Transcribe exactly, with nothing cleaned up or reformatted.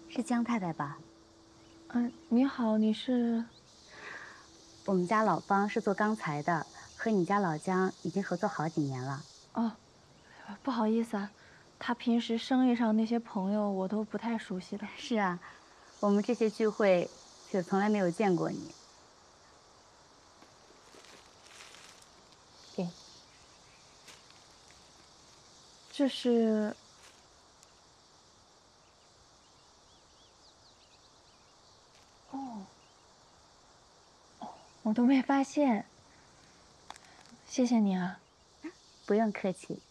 是江太太吧？ 嗯，你好，你是？ 我们家老方是做钢材的，和你家老姜已经合作好几年了。 哦，不好意思啊，他平时生意上那些朋友我都不太熟悉的。 是啊，我们这些聚会却从来没有见过你。给， 这是。哦，我都没发现，谢谢你啊。 不用客气。